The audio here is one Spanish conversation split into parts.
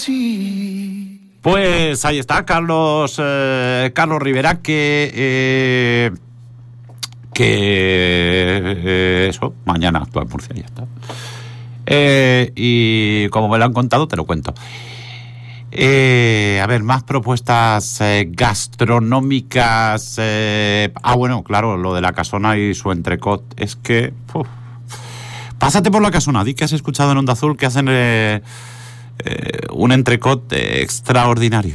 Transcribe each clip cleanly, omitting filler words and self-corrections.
Pues ahí está Carlos Rivera, que eso, mañana actúa en Murcia, ya está. Y como me lo han contado, te lo cuento. A ver, más propuestas gastronómicas. Bueno, claro, lo de la Casona y su entrecot. Es que... Pásate por la Casona, di que has escuchado en Onda Azul que hacen un entrecot extraordinario.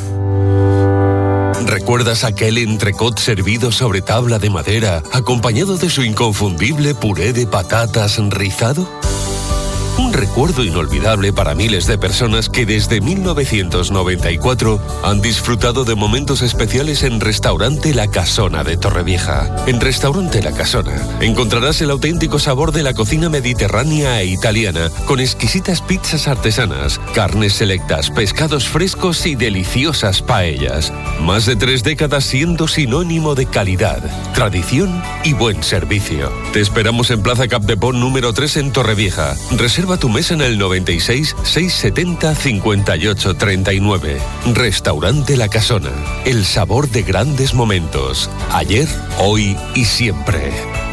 ¿Recuerdas aquel entrecot servido sobre tabla de madera, acompañado de su inconfundible puré de patatas rizado? Un recuerdo inolvidable para miles de personas que desde 1994 han disfrutado de momentos especiales en Restaurante La Casona de Torrevieja. En Restaurante La Casona encontrarás el auténtico sabor de la cocina mediterránea e italiana, con exquisitas pizzas artesanas, carnes selectas, pescados frescos y deliciosas paellas. Más de 3 décadas siendo sinónimo de calidad, tradición y buen servicio. Te esperamos en Plaza Capdepón número 3 en Torrevieja. Reserva tu mesa en el 96 670 58 39. Restaurante La Casona. El sabor de grandes momentos. Ayer, hoy y siempre.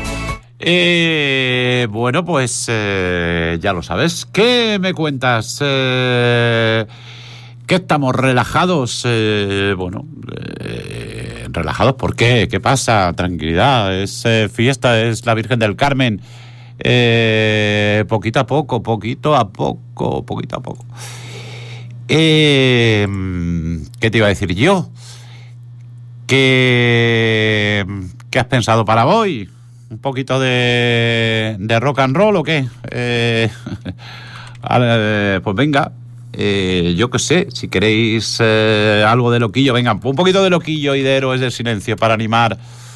Bueno, pues ya lo sabes. ¿Qué me cuentas? ¿Que estamos relajados? ¿Relajados por qué? ¿Qué pasa? Tranquilidad. Es fiesta, es la Virgen del Carmen. Poquito a poco. ¿Qué te iba a decir yo? ¿Qué has pensado para hoy? ¿Un poquito de rock and roll o qué? Pues venga, yo qué sé, si queréis algo de loquillo, venga, un poquito de loquillo y de Héroes del Silencio para animar